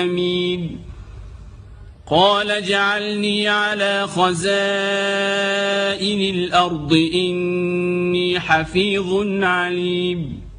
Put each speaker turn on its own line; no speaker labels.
حميد قال اجعلني على خزائن الأرض إني حفيظ عليم